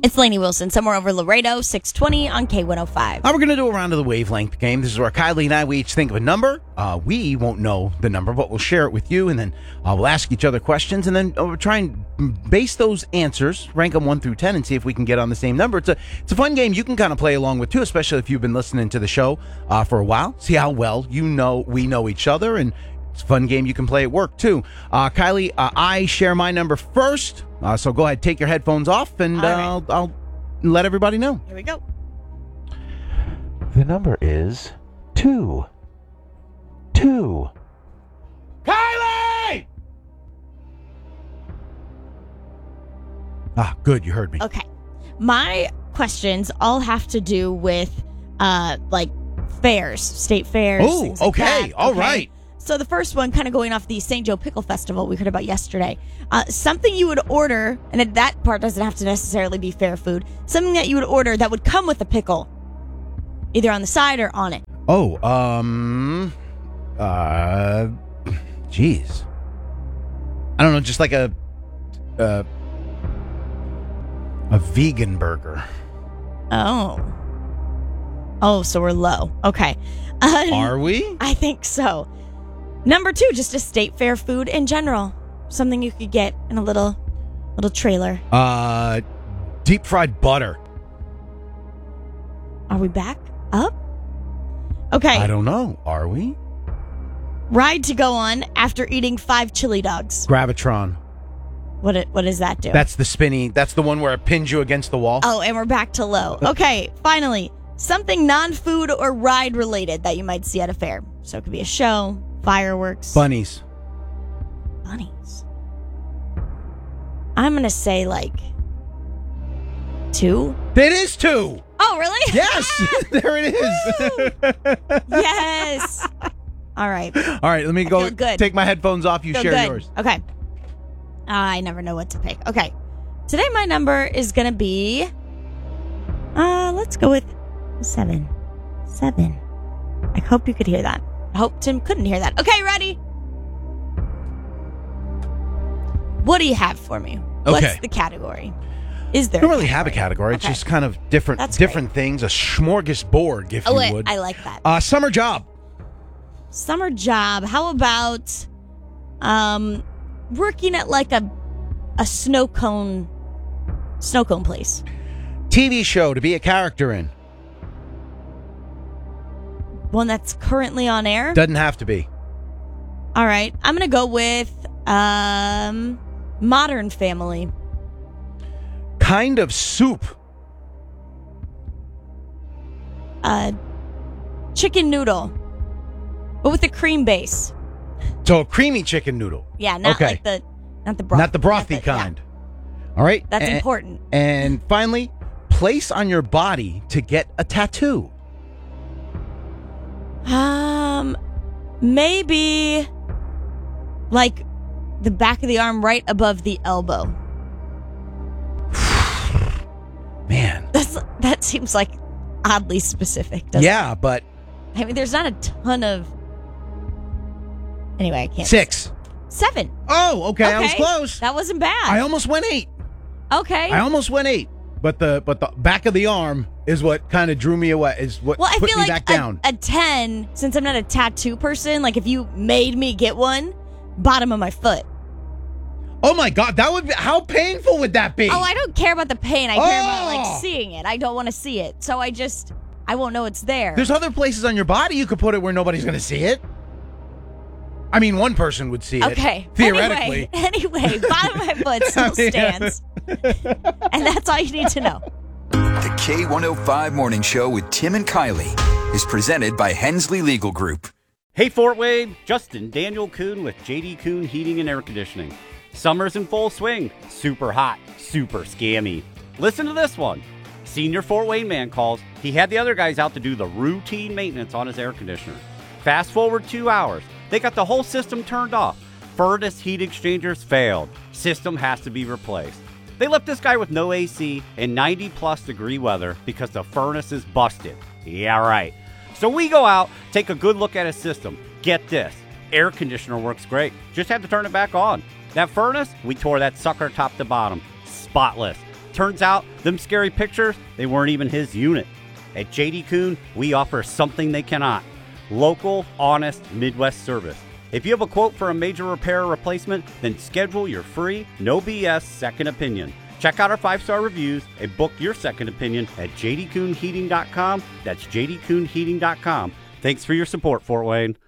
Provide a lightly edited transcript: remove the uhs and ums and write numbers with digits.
It's Lainey Wilson, somewhere over Laredo, 620 on K105. We're going to do a round of the wavelength game. This is where Kylie and I, we each think of a number. We won't know the number, but we'll share it with you, and then we'll ask each other questions, and then we'll try and base those answers, rank them 1 through 10, and see if we can get on the same number. It's a fun game you can kind of play along with, too, especially if you've been listening to the show for a while. See how well we know each other, and it's a fun game you can play at work, too. Kylie, I share my number first. So go ahead, take your headphones off, and right. I'll let everybody know. Here we go. The number is 2. 2. Kylie! Good, you heard me. Okay. My questions all have to do with, fairs, state fairs. Oh, okay. All right. So the first one, kind of going off the St. Joe Pickle Festival we heard about yesterday. Something you would order, and that part doesn't have to necessarily be fair food, something that you would order that would come with a pickle, either on the side or on it. Oh, geez. I don't know, just like a vegan burger. Oh, so we're low. Okay. Are we? I think so. Number 2, just a state fair food in general. Something you could get in a little trailer. Deep fried butter. Are we back up? Okay. I don't know. Are we? Ride to go on after eating 5 chili dogs. Gravitron. What does that do? That's the spinny. That's the one where it pins you against the wall. Oh, and we're back to low. Okay, finally. Something non-food or ride related that you might see at a fair. So it could be a show, fireworks. Bunnies. I'm going to say 2. It is 2. Oh, really? Yes. There it is. Yes. All right. Let me go take my headphones off. You share yours. Okay. I never know what to pick. Okay. Today my number is going to be, let's go with 7. 7. I hope you could hear that. I hope Tim couldn't hear that. Okay, ready? What do you have for me? Okay. What's the category? Is there? I don't really have a category. It's just kind of different things. A smorgasbord, if you would. I like that. Summer job. Summer job. How about working at a snow cone place? TV show to be a character in. One that's currently on air? Doesn't have to be. All right. I'm going to go with Modern Family. Kind of soup. Chicken noodle. But with a cream base. So a creamy chicken noodle. Yeah, not the broth. Not the brothy kind. Yeah. All right. That's important. And finally, place on your body to get a tattoo. Maybe the back of the arm right above the elbow. Man. That seems oddly specific, doesn't it? But I mean, there's not a ton of... Anyway, I can't... 6. 7. Oh, okay. I was close. That wasn't bad. I almost went 8. Okay. I almost went 8. But the back of the arm is what kind of drew me away, is what put me back down. A 10, since I'm not a tattoo person, if you made me get one, bottom of my foot. Oh my God, that would be, how painful would that be? Oh, I don't care about the pain. I care about seeing it. I don't want to see it. So I won't know it's there. There's other places on your body you could put it where nobody's going to see it. I mean, one person would see it. Okay. Theoretically. Anyway, bottom of my foot still stands. And that's all you need to know. The K105 Morning Show with Tim and Kylie is presented by Hensley Legal Group. Hey, Fort Wayne, Justin Daniel Kuhn with JD Kuhn Heating and Air Conditioning. Summer's in full swing. Super hot, super scammy. Listen to this one. Senior Fort Wayne man calls. He had the other guys out to do the routine maintenance on his air conditioner. Fast forward 2 hours. They got the whole system turned off. Furnace heat exchangers failed. System has to be replaced. They left this guy with no AC and 90-plus degree weather because the furnace is busted. Yeah, right. So we go out, take a good look at his system. Get this. Air conditioner works great. Just had to turn it back on. That furnace, we tore that sucker top to bottom. Spotless. Turns out, them scary pictures, they weren't even his unit. At JD Kuhn, we offer something they cannot. Local, honest Midwest service. If you have a quote for a major repair or replacement, then schedule your free, no BS second opinion. Check out our 5-star reviews and book your second opinion at jdkuhnheating.com. That's jdkuhnheating.com. Thanks for your support, Fort Wayne.